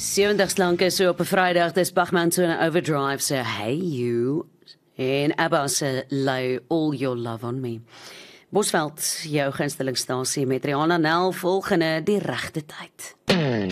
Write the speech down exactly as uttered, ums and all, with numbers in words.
sewentig slanke so op 'n Vrydag, dis Bachman so 'n overdrive, so hey you, en ABBA se Lay All Your Love On Me. Bosveld, jou gunstelingstasie met Rihanna Nel, volgende die regte tyd.